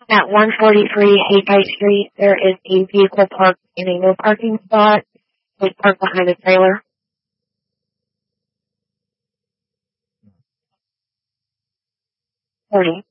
At 143 Haytide Street, there is a vehicle parked in a no parking spot. It's parked behind a trailer. 40.